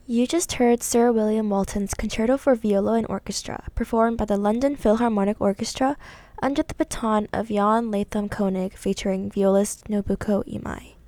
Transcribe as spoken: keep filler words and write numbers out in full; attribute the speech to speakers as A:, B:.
A: You just heard Sir William Walton's Concerto for Viola and Orchestra, performed by the London Philharmonic Orchestra under the baton of Jan Latham Koenig featuring violist Nobuko Imai.